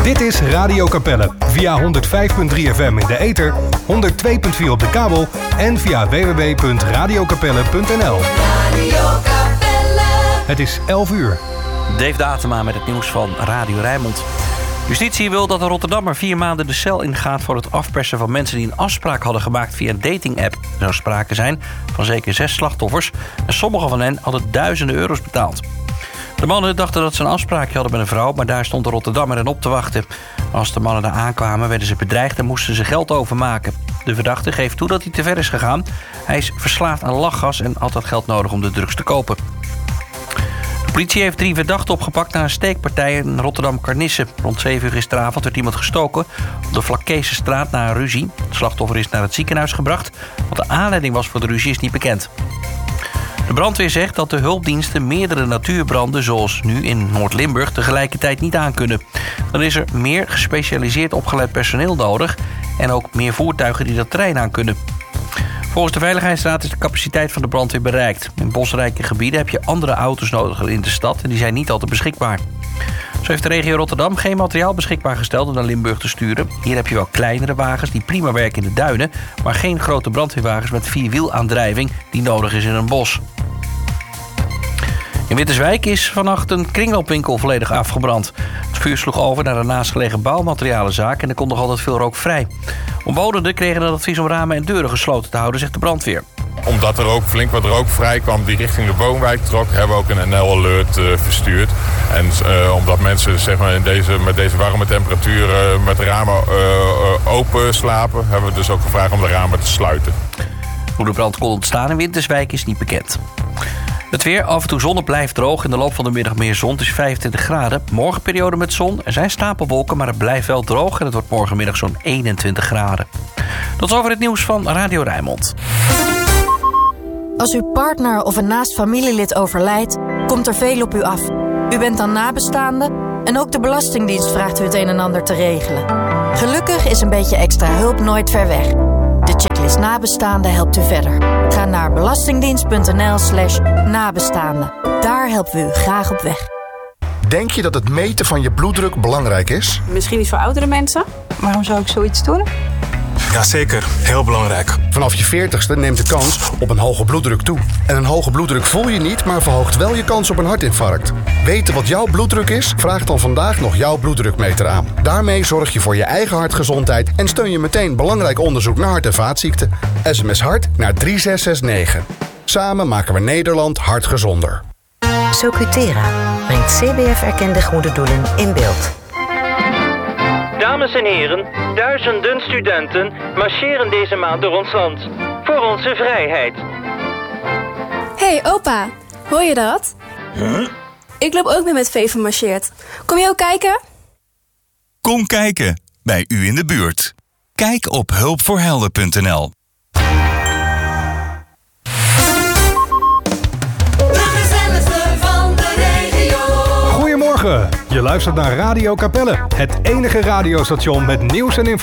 Dit is Radio Capelle via 105.3 FM in de ether, 102.4 op de kabel en via www.radiocapelle.nl. Het is 11 uur. Dave Datema met het nieuws van Radio Rijnmond. Justitie wil dat een Rotterdammer 4 maanden de cel ingaat voor het afpersen van mensen die een afspraak hadden gemaakt via een datingapp. Er zou sprake zijn van zeker 6 slachtoffers en sommige van hen hadden duizenden euro's betaald. De mannen dachten dat ze een afspraakje hadden met een vrouw, maar daar stond de Rotterdammer hen op te wachten. Als de mannen daar aankwamen, werden ze bedreigd en moesten ze geld overmaken. De verdachte geeft toe dat hij te ver is gegaan. Hij is verslaafd aan lachgas en had dat geld nodig om de drugs te kopen. De politie heeft 3 verdachten opgepakt na een steekpartij in Rotterdam-Karnisse. Rond 7 uur gisteravond werd iemand gestoken op de Vlakkeesestraat na een ruzie. Het slachtoffer is naar het ziekenhuis gebracht. Wat de aanleiding was voor de ruzie is niet bekend. De brandweer zegt dat de hulpdiensten meerdere natuurbranden, zoals nu in Noord-Limburg, tegelijkertijd niet aankunnen. Dan is er meer gespecialiseerd opgeleid personeel nodig en ook meer voertuigen die dat terrein aankunnen. Volgens de Veiligheidsraad is de capaciteit van de brandweer bereikt. In bosrijke gebieden heb je andere auto's nodig in de stad en die zijn niet altijd beschikbaar. Zo heeft de regio Rotterdam geen materiaal beschikbaar gesteld om naar Limburg te sturen. Hier heb je wel kleinere wagens die prima werken in de duinen, maar geen grote brandweerwagens met 4wielaandrijving die nodig is in een bos. In Winterswijk is vannacht een kringloopwinkel volledig afgebrand. Het vuur sloeg over naar een naastgelegen bouwmaterialenzaak en er kon nog altijd veel rook vrij. Omwonenden kregen het advies om ramen en deuren gesloten te houden, zegt de brandweer. Omdat er ook flink wat rook vrij kwam die richting de woonwijk trok, hebben we ook een NL-alert verstuurd. En omdat mensen zeg maar, met deze warme temperaturen met de ramen open slapen, hebben we dus ook gevraagd om de ramen te sluiten. Hoe de brand kon ontstaan in Winterswijk is niet bekend. Het weer, af en toe zon, het blijft droog. In de loop van de middag meer zon, het is 25 graden. Morgen periode met zon, er zijn stapelwolken, maar het blijft wel droog. En het wordt morgenmiddag zo'n 21 graden. Tot zover het nieuws van Radio Rijnmond. Als uw partner of een naast familielid overlijdt, komt er veel op u af. U bent dan nabestaande en ook de Belastingdienst vraagt u het een en ander te regelen. Gelukkig is een beetje extra hulp nooit ver weg. De checklist nabestaanden helpt u verder. Ga naar belastingdienst.nl/nabestaanden. Daar helpen we u graag op weg. Denk je dat het meten van je bloeddruk belangrijk is? Misschien niet voor oudere mensen. Waarom zou ik zoiets doen? Jazeker, heel belangrijk. Vanaf je 40ste neemt de kans op een hoge bloeddruk toe. En een hoge bloeddruk voel je niet, maar verhoogt wel je kans op een hartinfarct. Weten wat jouw bloeddruk is? Vraag dan vandaag nog jouw bloeddrukmeter aan. Daarmee zorg je voor je eigen hartgezondheid en steun je meteen belangrijk onderzoek naar hart- en vaatziekten. SMS hart naar 3669. Samen maken we Nederland hartgezonder. Socutera brengt CBF-erkende goede doelen in beeld. Dames en heren, duizenden studenten marcheren deze maand door ons land. Voor onze vrijheid. Hey opa, hoor je dat? Huh? Ik loop ook met Veven marcheert. Kom je ook kijken? Kom kijken, bij u in de buurt. Kijk op hulpvoorhelden.nl. Goedemorgen, je luistert naar Radio Capelle, het enige radiostation met nieuws en informatie.